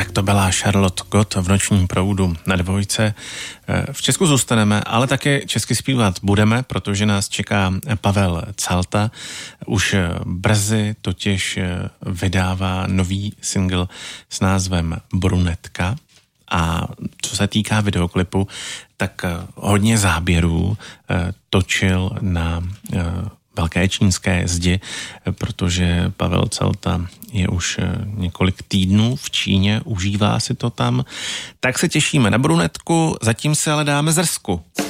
Tak to byla Charlotte Gott v Nočním proudu na Dvojce. V Česku zůstaneme, ale také česky zpívat budeme, protože nás čeká Pavel Calta. Už brzy totiž vydává nový single s názvem Brunetka. A co se týká videoklipu, tak hodně záběrů točil na Velké čínské zdi, protože Pavel Calta je už několik týdnů v Číně, užívá si to tam. Tak se těšíme na brunetku, zatím se ale dáme zrsku.